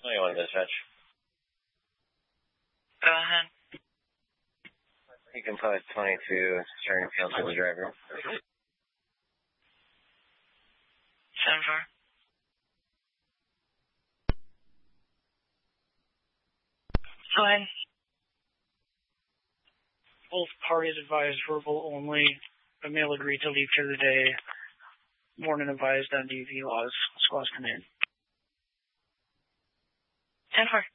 21 dispatch. Go ahead. You can put 22 steering field to the driver. 7-4. Fine. Both parties advised verbal only. The male agreed to leave for the day. Morning advised on DV laws. Squaws come in. 10-4.